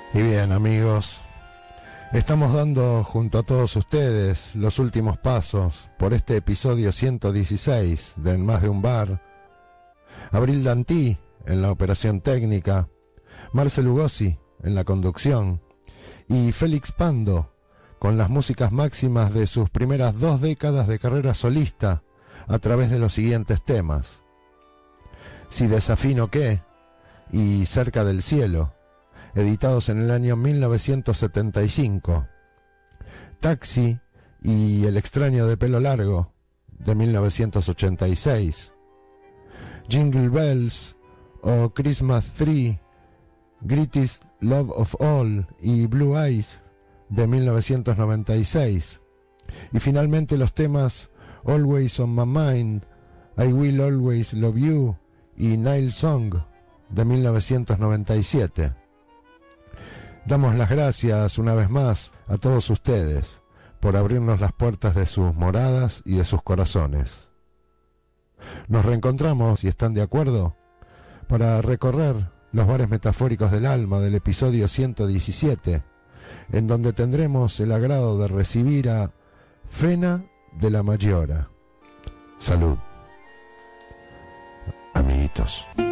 Y bien, amigos, estamos dando junto a todos ustedes los últimos pasos por este episodio 116 de En Más de un Bar. Abril Dantí en la operación técnica, Marce Lugosi en la conducción y Félix Pando con las músicas máximas de sus primeras 2 décadas de carrera solista a través de los siguientes temas: Si desafino qué y Cerca del cielo, editados en el año 1975, Taxi y El extraño de pelo largo, de 1986, Jingle Bells o Christmas Tree, Greatest Love of All y Blue Eyes, de 1996, y finalmente los temas Always on My Mind, I Will Always Love You y Nile Song, de 1997. Damos las gracias una vez más a todos ustedes por abrirnos las puertas de sus moradas y de sus corazones. Nos reencontramos, si están de acuerdo, para recorrer los bares metafóricos del alma del episodio 117, en donde tendremos el agrado de recibir a Fena de la Maggiora. Salud, amiguitos.